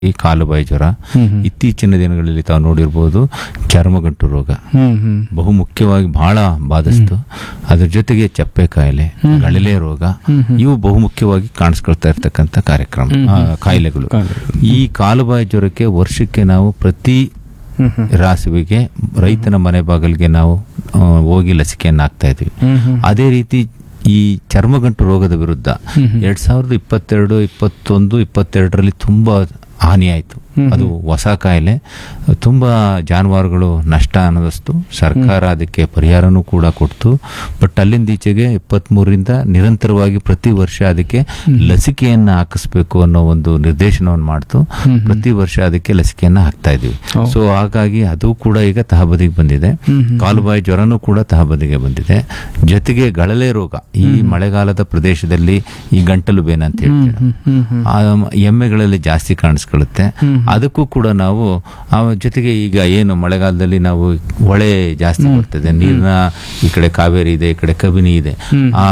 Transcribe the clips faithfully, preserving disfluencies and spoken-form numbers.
ಈ ಕಾಲುಬಾಯಿ ಜ್ವರ, ಇತ್ತೀಚಿನ ದಿನಗಳಲ್ಲಿ ತಾವು ನೋಡಿರ್ಬೋದು ಚರ್ಮಗಂಟು ರೋಗ ಬಹು ಮುಖ್ಯವಾಗಿ ಬಹಳ ಬಾಧಿಸ್ತು. ಅದ್ರ ಜೊತೆಗೆ ಚಪ್ಪೆ ಕಾಯಿಲೆ, ಗಳಲೆ ರೋಗ, ಇವು ಬಹು ಮುಖ್ಯವಾಗಿ ಕಾಣಿಸ್ಕೊಳ್ತಾ ಇರ್ತಕ್ಕಂಥ ಕಾರ್ಯಕ್ರಮ ಆ, ಕಾಯಿಲೆಗಳು. ಈ ಕಾಲುಬಾಯಿ ಜ್ವರಕ್ಕೆ ವರ್ಷಕ್ಕೆ ನಾವು ಪ್ರತಿ ರಾಸುವಿಗೆ ರೈತನ ಮನೆ ಬಾಗಿಲಿಗೆ ನಾವು ಆ, ಹೋಗಿ ಲಸಿಕೆಯನ್ನು ಹಾಕ್ತಾ ಇದ್ವಿ. ಅದೇ ರೀತಿ ಈ ಚರ್ಮಗಂಟು ರೋಗದ ವಿರುದ್ಧ ಎರಡ್ ಸಾವಿರದ ಇಪ್ಪತ್ತೆರಡು ಇಪ್ಪತ್ತೊಂದು ಇಪ್ಪತ್ತೆರಡರಲ್ಲಿ ತುಂಬಾ ಹಾನಿ ಆಯಿತು. ಅದು ಹೊಸ ಕಾಯಿಲೆ, ತುಂಬ ಜಾನುವಾರುಗಳು ನಷ್ಟ ಅನ್ನೋದಷ್ಟು ಸರ್ಕಾರ ಅದಕ್ಕೆ ಪರಿಹಾರನೂ ಕೂಡ ಕೊಡ್ತು. ಬಟ್ ಅಲ್ಲಿಂದ ಈಚೆಗೆ ಇಪ್ಪತ್ಮೂರರಿಂದ ನಿರಂತರವಾಗಿ ಪ್ರತಿ ವರ್ಷ ಅದಕ್ಕೆ ಲಸಿಕೆಯನ್ನು ಹಾಕಿಸ್ಬೇಕು ಅನ್ನೋ ಒಂದು ನಿರ್ದೇಶನವನ್ನು ಮಾಡ್ತು. ಪ್ರತಿ ವರ್ಷ ಅದಕ್ಕೆ ಲಸಿಕೆಯನ್ನು ಹಾಕ್ತಾ ಇದೀವಿ. ಸೊ ಹಾಗಾಗಿ ಅದು ಕೂಡ ಈಗ ತಹಬದಿಗೆ ಬಂದಿದೆ. ಕಾಲುಬಾಯಿ ಜ್ವರನೂ ಕೂಡ ತಹಬದಿಗೆ ಬಂದಿದೆ. ಜೊತೆಗೆ ಗಳಲೆ ರೋಗ, ಈ ಮಳೆಗಾಲದ ಪ್ರದೇಶದಲ್ಲಿ ಈ ಗಂಟಲು ಬೇನೆ ಅಂತ ಹೇಳ್ತೀವಿ, ಆ ಎಮ್ಮೆಗಳಲ್ಲಿ ಜಾಸ್ತಿ ಕಾಣಿಸ್ಕೊಳ್ಳುತ್ತೆ. ಅದಕ್ಕೂ ಕೂಡ ನಾವು ಆ ಜೊತೆಗೆ ಈಗ ಏನು ಮಳೆಗಾಲದಲ್ಲಿ ನಾವು ಹೊಳೆ ಜಾಸ್ತಿ ಬರ್ತದೆ, ನೀರಿನ ಈ ಕಡೆ ಕಾವೇರಿ ಇದೆ, ಈ ಕಡೆ ಕಬಿನಿ ಇದೆ, ಆ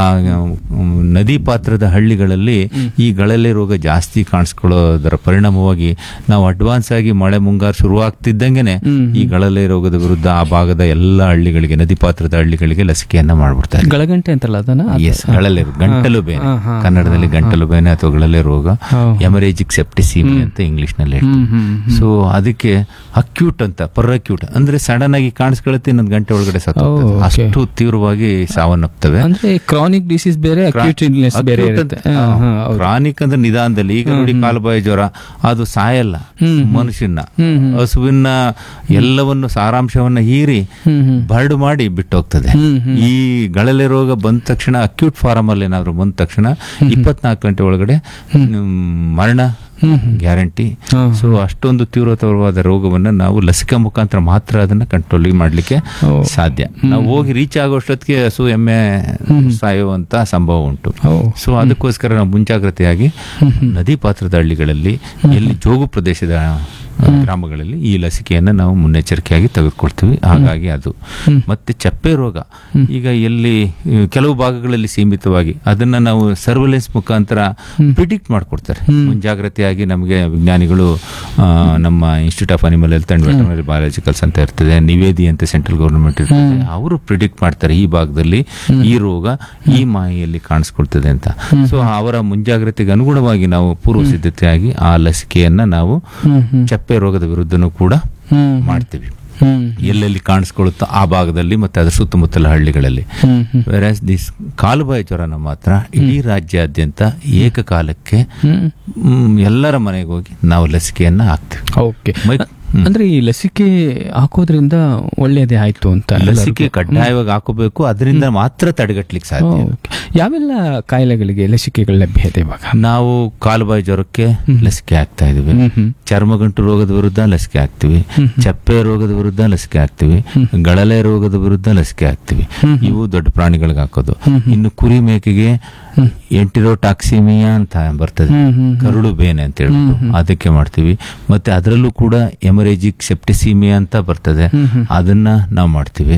ನದಿ ಪಾತ್ರದ ಹಳ್ಳಿಗಳಲ್ಲಿ ಈ ಗಳಲೆ ರೋಗ ಜಾಸ್ತಿ ಕಾಣಿಸ್ಕೊಳ್ಳೋದರ ಪರಿಣಾಮವಾಗಿ ನಾವು ಅಡ್ವಾನ್ಸ್ ಆಗಿ ಮಳೆ ಮುಂಗಾರು ಶುರುವಾಗ್ತಿದ್ದಂಗೆನೆ ಈ ಗಳಲೆ ರೋಗದ ವಿರುದ್ಧ ಆ ಭಾಗದ ಎಲ್ಲ ಹಳ್ಳಿಗಳಿಗೆ, ನದಿ ಪಾತ್ರದ ಹಳ್ಳಿಗಳಿಗೆ ಲಸಿಕೆಯನ್ನ ಮಾಡ್ಬಿಡ್ತಾರೆ. ಗಳಗಂಟೆ ಅಂತಲ್ಲ ಅದನ್ನ? ಎಸ್, ಗಳಲೆ ಗಂಟಲು ಬೇನೆ, ಕನ್ನಡದಲ್ಲಿ ಗಂಟಲು ಬೇನೆ ಅಥವಾ ಗಳಲೆ ರೋಗ, ಹೆಮರೇಜಿಕ್ ಸೆಪ್ಟಿಸಿಮಿ ಅಂತ ಇಂಗ್ಲಿಷ್ ನಲ್ಲಿ ಹೇಳ್ತೀವಿ. ಸೊ ಅದಕ್ಕೆ ಅಕ್ಯೂಟ್ ಅಂತ, ಪರ್ ಅಕ್ಯೂಟ್ ಅಂದ್ರೆ ಸಡನ್ ಆಗಿ ಕಾಣಿಸ್ಕೊಳ್ಳುತ್ತೆ, ಇನ್ನೊಂದು ಗಂಟೆ ಒಳಗಡೆ ಸತ್ತು ಅಷ್ಟು ತೀವ್ರವಾಗಿ ಸಾವನ್ನಪ್ತವೆ. ಅಂದ್ರೆ ಕ್ರಾನಿಕ್ ಡಿಸೀಸ್ ಬೇರೆ, ಅಕ್ಯೂಟ್ ಇಲ್ನೆಸ್ ಬೇರೆ ಇರುತ್ತೆ. ಕ್ರಾನಿಕ್ ಅಂದ್ರೆ ನಿಧಾನದಲ್ಲಿ, ಈಗ ನೋಡಿ ಕಾಲುಬಾಯಿ ಜ್ವರ ಅದು ಸಾಯಲ್ಲ, ಮನುಷ್ಯನ ಹಸುವಿನ ಎಲ್ಲವನ್ನು ಸಾರಾಂಶವನ್ನ ಹೀರಿ ಬರ್ಡ್ ಮಾಡಿ ಬಿಟ್ಟು ಹೋಗ್ತದೆ. ಈ ಗಳಲೆ ರೋಗ ಬಂದ ತಕ್ಷಣ, ಅಕ್ಯೂಟ್ ಫಾರಮ್ ಅಲ್ಲಿ ಏನಾದ್ರು ಬಂದ ತಕ್ಷಣ ಇಪ್ಪತ್ನಾಲ್ಕು ಗಂಟೆ ಒಳಗಡೆ ಮರಣ ಗ್ಯಾರಂಟಿ. ಸೊ ಅಷ್ಟೊಂದು ತೀವ್ರತರವಾದ ರೋಗವನ್ನ ನಾವು ಲಸಿಕಾ ಮುಖಾಂತರ ಮಾತ್ರ ಅದನ್ನ ಕಂಟ್ರೋಲ್ ಮಾಡ್ಲಿಕ್ಕೆ ಸಾಧ್ಯ. ನಾವು ಹೋಗಿ ರೀಚ್ ಆಗೋಷ್ಟೊತ್ತಿಗೆ ಹಸು ಎಮ್ಮೆ ಸಾಯುವಂತ ಸಂಭವ ಉಂಟು. ಸೊ ಅದಕ್ಕೋಸ್ಕರ ನಾವು ಮುಂಜಾಗ್ರತೆಯಾಗಿ ನದಿ ಪಾತ್ರದ ಹಳ್ಳಿಗಳಲ್ಲಿ, ಎಲ್ಲಿ ಜೋಗು ಪ್ರದೇಶದ ಗ್ರಾಮಗಳಲ್ಲಿ ಈ ಲಸಿಕೆಯನ್ನು ನಾವು ಮುನ್ನೆಚ್ಚರಿಕೆಯಾಗಿ ತೆಗೆದುಕೊಳ್ತೀವಿ. ಹಾಗಾಗಿ ಅದು ಮತ್ತೆ ಚಪ್ಪೆ ರೋಗ ಈಗ ಎಲ್ಲಿ ಕೆಲವು ಭಾಗಗಳಲ್ಲಿ ಸೀಮಿತವಾಗಿ ಅದನ್ನ ನಾವು ಸರ್ವೆಲೆನ್ಸ್ ಮುಖಾಂತರ ಪ್ರಿಡಿಕ್ಟ್ ಮಾಡ್ಕೊಡ್ತಾರೆ. ಮುಂಜಾಗ್ರತೆಯಾಗಿ ನಮಗೆ ವಿಜ್ಞಾನಿಗಳು, ನಮ್ಮ institute of animal health and veterinary biologicals ಅಂತ ಇರ್ತದೆ, ನಿವೇದಿ ಅಂತ ಸೆಂಟ್ರಲ್ ಗವರ್ನಮೆಂಟ್ ಇರ್ತದೆ, ಅವರು ಪ್ರಿಡಿಕ್ಟ್ ಮಾಡ್ತಾರೆ ಈ ಭಾಗದಲ್ಲಿ ಈ ರೋಗ ಈ ಮಾಹಿಯಲ್ಲಿ ಕಾಣಿಸ್ಕೊಳ್ತದೆ ಅಂತ. ಸೊ ಅವರ ಮುಂಜಾಗ್ರತೆಗೆ ಅನುಗುಣವಾಗಿ ನಾವು ಪೂರ್ವ ಸಿದ್ಧತೆಯಾಗಿ ಆ ಲಸಿಕೆಯನ್ನ ನಾವು ಚಪ್ಪೆ ರೋಗದ ವಿರುದ್ಧನೂ ಕೂಡ ಮಾಡ್ತೀವಿ, ಎಲ್ಲೆಲ್ಲಿ ಕಾಣಿಸ್ಕೊಳ್ಳುತ್ತೋ ಆ ಭಾಗದಲ್ಲಿ ಮತ್ತೆ ಅದರ ಸುತ್ತಮುತ್ತಲ ಹಳ್ಳಿಗಳಲ್ಲಿ. ವೆರಾಸ್ ದಿಸ್ ಕಾಲುಬಾಯಿ ಜ್ವರನ ಮಾತ್ರ ಇಡೀ ರಾಜ್ಯಾದ್ಯಂತ ಏಕಕಾಲಕ್ಕೆ ಎಲ್ಲರ ಮನೆಗೆ ಹೋಗಿ ನಾವು ಲಸಿಕೆಯನ್ನ ಹಾಕ್ತೀವಿ. ಅಂದ್ರೆ ಈ ಲಸಿಕೆ ಹಾಕೋದ್ರಿಂದ ಒಳ್ಳೆಯದೇ ಆಯ್ತು ಅಂತ? ಲಸಿಕೆ ಕಡ್ಡಾಯವಾಗಿ ಹಾಕೋಬೇಕು, ಅದರಿಂದ ಮಾತ್ರ ತಡೆಗಟ್ಟಲಿಕ್ಕೆ ಸಾಧ್ಯ. ಯಾವೆಲ್ಲ ಕಾಯಿಲೆಗಳಿಗೆ ಲಸಿಕೆಗಳ ಲಭ್ಯತೆ ಇವಾಗ? ನಾವು ಕಾಲುಬಾಯಿ ಜ್ವರಕ್ಕೆ ಲಸಿಕೆ ಹಾಕ್ತಾ ಇದೀವಿ, ಚರ್ಮಗಂಟು ರೋಗದ ವಿರುದ್ಧ ಲಸಿಕೆ ಹಾಕ್ತಿವಿ, ಚಪ್ಪೆ ರೋಗದ ವಿರುದ್ಧ ಲಸಿಕೆ ಹಾಕ್ತಿವಿ, ಗಳಲೆ ರೋಗದ ವಿರುದ್ಧ ಲಸಿಕೆ ಹಾಕ್ತಿವಿ. ಇವು ದೊಡ್ಡ ಪ್ರಾಣಿಗಳಿಗೆ ಹಾಕೋದು. ಇನ್ನು ಕುರಿ ಮೇಕೆಗೆ ಎಂಟಿರೋಟಾಕ್ಸಿಮಿಯಾ ಅಂತ ಬರ್ತದೆ, ಕರುಳು ಬೇನೆ ಅಂತ ಹೇಳ್ಬಿಟ್ಟು ಅದಕ್ಕೆ ಮಾಡ್ತೀವಿ. ಮತ್ತೆ ಅದರಲ್ಲೂ ಕೂಡ ಹೆಮರೇಜಿಕ್ ಸೆಪ್ಟಿಸಿಮಿಯಾ ಅಂತ ಬರ್ತದೆ, ಅದನ್ನ ನಾವು ಮಾಡ್ತೀವಿ.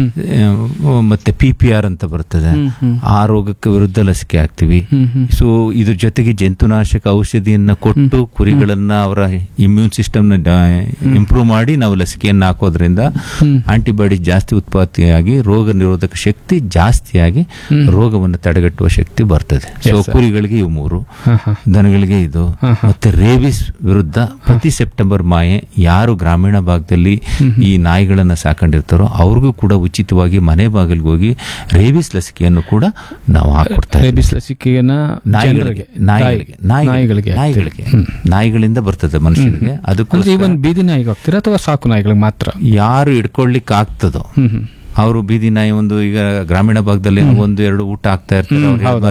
ಮತ್ತೆ ಪಿ ಪಿ ಆರ್ ಅಂತ ಬರ್ತದೆ, ಆ ರೋಗಕ್ಕೆ ವಿರುದ್ಧ ಲಸಿಕೆ ಹಾಕ್ತಿವಿ. ಸೊ ಇದ್ರ ಜೊತೆಗೆ ಜಂತುನಾಶಕ ಔಷಧಿಯನ್ನ ಕೊಟ್ಟು ಕುರಿಗಳನ್ನ ಅವರ ಇಮ್ಯೂನ್ ಸಿಸ್ಟಮ್ ನ ಇಂಪ್ರೂವ್ ಮಾಡಿ ನಾವು ಲಸಿಕೆಯನ್ನ ಹಾಕೋದ್ರಿಂದ ಆಂಟಿಬಾಡಿ ಜಾಸ್ತಿ ಉತ್ಪತ್ತಿಯಾಗಿ ರೋಗ ನಿರೋಧಕ ಶಕ್ತಿ ಜಾಸ್ತಿಯಾಗಿ ರೋಗವನ್ನು ತಡೆಗಟ್ಟುವ ಶಕ್ತಿ ಬರ್ತದೆ. ಸೊ ಕುರಿಗಳಿಗೆ ಇವು ಮೂರು, ದನಗಳಿಗೆ ಇದು. ಮತ್ತೆ ರೇಬಿಸ್ ವಿರುದ್ಧ ಪ್ರತಿ ಸೆಪ್ಟೆಂಬರ್ ಮಾಹೆ ಯಾರು ಗ್ರಾಮೀಣ ಭಾಗದಲ್ಲಿ ಈ ನಾಯಿಗಳನ್ನ ಸಾಕೊಂಡಿರ್ತಾರೋ ಅವ್ರಿಗೂ ಕೂಡ ಉಚಿತವಾಗಿ ಮನೆ ಬಾಗಿಲಿಗೆ ಹೋಗಿ ರೇಬಿಸ್ ಲಸಿಕೆಯನ್ನು ಕೂಡ ನಾವು ಹಾಕೊಡ್ತಾ ಇದ್ದೀವಿ. ರೇಬಿಸ್ ಲಸಿಕೆಯನ್ನ ನಾಯಿಗಳಿಗೆ ನಾಯಿಗಳಿಗೆ ನಾಯಿಗಳಿಗೆ ನಾಯಿಗಳಿಂದ ಬರ್ತದೆ ಮನುಷ್ಯರಿಗೆ. ಅದಕ್ಕೂ ಬೀದಿ ನಾಯಿಗೆ ಹಾಕ್ತೀರಾ ಅಥವಾ ಸಾಕು ನಾಯಿಗಳಿಗೆ ಮಾತ್ರ? ಯಾರು ಹಿಡ್ಕೊಳ್ಳಿಕ್ಕೆ ಆಗ್ತದೋ ಅವರು ಬೀದಿ ನಾಯಿ, ಒಂದು ಈಗ ಗ್ರಾಮೀಣ ಭಾಗದಲ್ಲಿ ಒಂದು ಎರಡು ಊಟ ಆಗ್ತಾ ಇರ್ತಾರೆ,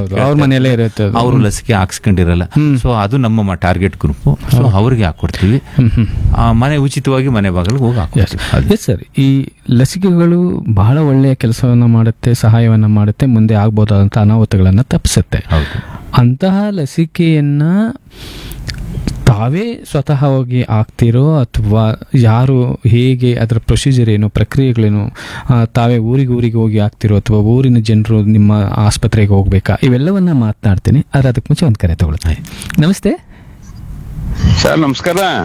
ಅವರು ಲಸಿಕೆ ಹಾಕ್ಸ್ಕೊಂಡಿರಲ್ಲ. ಸೊ ಅದು ನಮ್ಮ ಟಾರ್ಗೆಟ್ ಗ್ರೂಪ್. ಸೊ ಅವ್ರಿಗೆ ಹಾಕೊಡ್ತೀವಿ, ಮನೆ ಉಚಿತವಾಗಿ ಮನೆ ಬಾಗಿಲಿಗೆ ಹೋಗಿ ಹಾಕ್ತೀವಿ. ಸರ್, ಈ ಲಸಿಕೆಗಳು ಬಹಳ ಒಳ್ಳೆಯ ಕೆಲಸವನ್ನ ಮಾಡುತ್ತೆ, ಸಹಾಯವನ್ನ ಮಾಡುತ್ತೆ, ಮುಂದೆ ಆಗ್ಬೋದಾದಂತಹ ಅನಾಹುತಗಳನ್ನ ತಪ್ಪಿಸುತ್ತೆ. ಅಂತಹ ಲಸಿಕೆಯನ್ನ ತಾವೇ ಸ್ವತಃ ಹೋಗಿ ಆಗ್ತಿರೋ ಅಥವಾ ಯಾರು, ಹೇಗೆ ಅದರ ಪ್ರೊಸೀಜರ್ ಏನು, ಪ್ರಕ್ರಿಯೆಗಳೇನು, ತಾವೇ ಊರಿಗೆ ಊರಿಗೆ ಹೋಗಿ ಆಗ್ತಿರೋ ಅಥವಾ ಊರಿನ ಜನರು ನಿಮ್ಮ ಆಸ್ಪತ್ರೆಗೆ ಹೋಗ್ಬೇಕಾ, ಇವೆಲ್ಲವನ್ನ ಮಾತನಾಡ್ತೀನಿ. ಆದರೆ ಅದಕ್ಕೆ ಮುಂಚೆ ಒಂದು ಕರೆ ತಗೊಳ್ತೀನಿ. ನಮಸ್ತೆ. ಸರ್ ನಮಸ್ಕಾರ.